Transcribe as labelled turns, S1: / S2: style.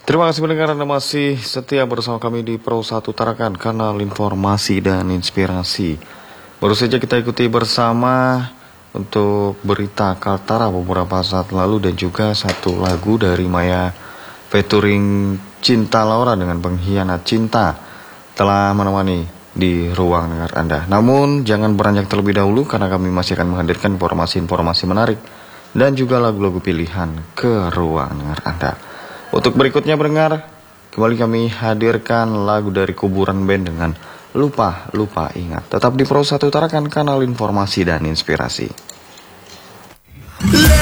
S1: Terima kasih pendengar, Anda masih setia bersama kami di Pro 1 Tarakan, kanal informasi dan inspirasi. Baru saja kita ikuti bersama untuk berita Kaltara beberapa saat lalu dan juga satu lagu dari Maya featuring Cinta Laura dengan Pengkhianat Cinta telah menemani di ruang dengar Anda. Namun jangan beranjak terlebih dahulu karena kami masih akan menghadirkan informasi-informasi menarik dan juga lagu-lagu pilihan ke ruang dengar Anda. Untuk berikutnya pendengar, kembali kami hadirkan lagu dari Kuburan Band dengan Lupa Lupa Ingat. Tetap di Pro 1 Tarakan, kanal informasi dan inspirasi.